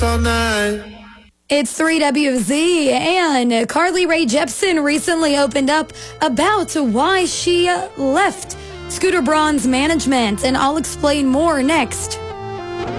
all night. It's 3WZ, and Carly Rae Jepsen recently opened up about why she left Scooter Braun's management, and I'll explain more next.